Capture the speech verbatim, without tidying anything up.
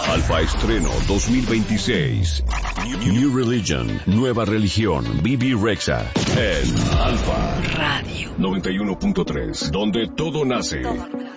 Alfa Estreno dos mil veintiséis. New Religion, nueva religión, Bibi Rexha. En Alfa Radio noventa y uno punto tres, donde todo nace.